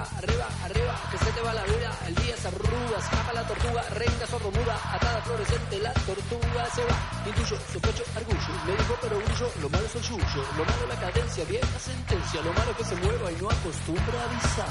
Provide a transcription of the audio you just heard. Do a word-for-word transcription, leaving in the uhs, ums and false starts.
arriba, arriba, arriba, que se te va la vida, el día se arruga, escapa la tortuga, renga sordomuda, atada fluorescente, la tortuga se va, intuyo, sospecho, argullo, me dijo pero grullo, lo malo es el yuyo, lo malo la cadencia, vieja sentencia, lo malo que se mueva y no acostumbra a avisar.